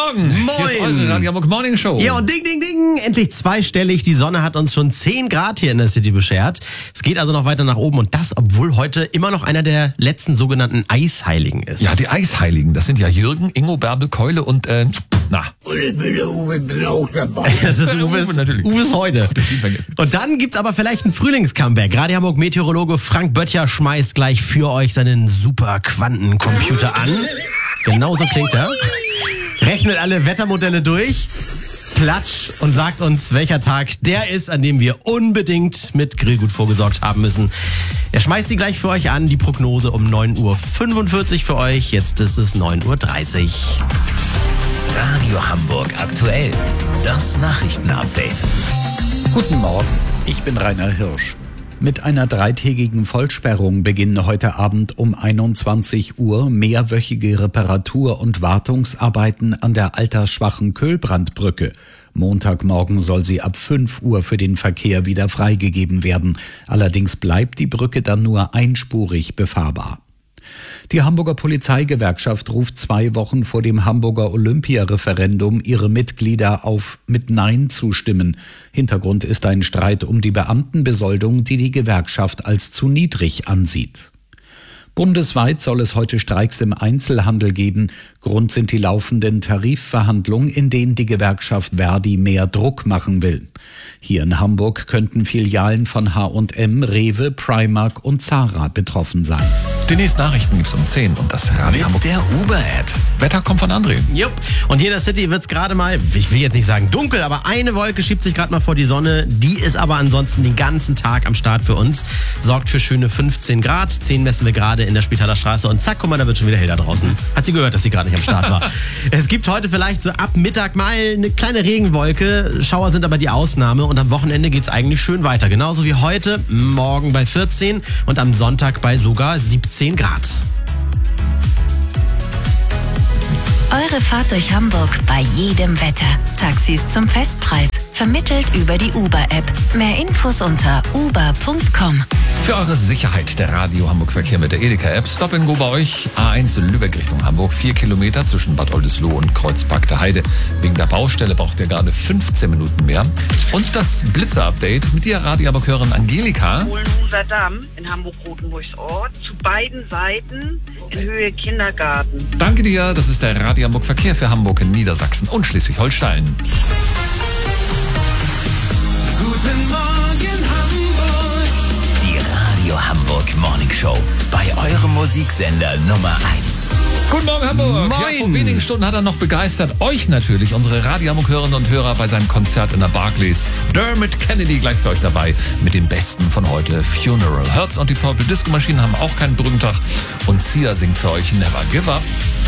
Morgen. Moin. Hier ist eure Radio Hamburg Morning Show. Ja, und ding, ding, ding. Endlich zweistellig. Die Sonne hat uns schon 10 Grad hier in der City beschert. Es geht also noch weiter nach oben. Und das, obwohl heute immer noch einer der letzten sogenannten Eisheiligen ist. Ja, die Eisheiligen. Das sind ja Jürgen, Ingo, Bärbel, Keule und, Uwe bin auch dabei. Das ist Uwe, natürlich. Uwes heute. Und dann gibt's aber vielleicht ein Frühlingscomeback. Radio Hamburg Meteorologe Frank Böttcher schmeißt gleich für euch seinen super Quantencomputer an. Genauso klingt er. Rechnet alle Wettermodelle durch. Platsch und sagt uns, welcher Tag der ist, an dem wir unbedingt mit Grillgut vorgesorgt haben müssen. Er schmeißt sie gleich für euch an, die Prognose um 9:45 Uhr für euch. Jetzt ist es 9:30 Uhr. Radio Hamburg aktuell. Das Nachrichtenupdate. Guten Morgen, ich bin Rainer Hirsch. Mit einer 3-tägigen Vollsperrung beginnen heute Abend um 21 Uhr mehrwöchige Reparatur- und Wartungsarbeiten an der altersschwachen Köhlbrandbrücke. Montagmorgen soll sie ab 5 Uhr für den Verkehr wieder freigegeben werden. Allerdings bleibt die Brücke dann nur einspurig befahrbar. Die Hamburger Polizeigewerkschaft ruft 2 Wochen vor dem Hamburger Olympia-Referendum ihre Mitglieder auf, mit Nein zu stimmen. Hintergrund ist ein Streit um die Beamtenbesoldung, die die Gewerkschaft als zu niedrig ansieht. Bundesweit soll es heute Streiks im Einzelhandel geben. Grund sind die laufenden Tarifverhandlungen, in denen die Gewerkschaft Verdi mehr Druck machen will. Hier in Hamburg könnten Filialen von H&M, Rewe, Primark und Zara betroffen sein. Die nächsten Nachrichten gibt's um 10 und das Radio Mit Hamburg. der Uber-App. Wetter kommt von André. Jupp. Und hier in der City wird's gerade mal, ich will jetzt nicht sagen dunkel, aber eine Wolke schiebt sich gerade mal vor die Sonne. Die ist aber ansonsten den ganzen Tag am Start für uns. Sorgt für schöne 15 Grad. 10 messen wir gerade in der Spitaler Straße und zack, guck mal, da wird schon wieder hell da draußen. Hat sie gehört, dass sie gerade nicht am Start war. Es gibt heute vielleicht so ab Mittag mal eine kleine Regenwolke. Schauer sind aber die Ausnahme und am Wochenende geht's eigentlich schön weiter. Genauso wie heute, morgen bei 14 und am Sonntag bei sogar 17 Grad. Eure Fahrt durch Hamburg bei jedem Wetter. Taxis zum Festpreis. Vermittelt über die Uber-App. Mehr Infos unter uber.com. Für eure Sicherheit der Radio Hamburg Verkehr mit der Edeka-App. Stop and Go bei euch. A1 Lübeck Richtung Hamburg. 4 Kilometer zwischen Bad Oldesloe und Kreuzberg der Heide. Wegen der Baustelle braucht ihr gerade 15 Minuten mehr. Und das Blitzer-Update mit der Radio Hamburg-Hörerin Angelika. Hohenhuser Damm in Hamburg-Rotenburgsort. Zu beiden Seiten in Höhe Kindergarten. Danke dir. Das ist der Radio Hamburg Verkehr für Hamburg in Niedersachsen und Schleswig-Holstein. Guten Morgen Hamburg. Die Radio Hamburg Morning Show. Bei eurem Musiksender Nummer 1. Guten Morgen Hamburg. Moin. Ja, vor wenigen Stunden hat er noch begeistert. Euch natürlich, unsere Radio Hamburg Hörerinnen und Hörer bei seinem Konzert in der Barclays. Dermot Kennedy gleich für euch dabei mit den Besten von heute. Funeral. Hertz und die Purple Disco Maschinen haben auch keinen Brückentag. Und Sia singt für euch Never Give Up.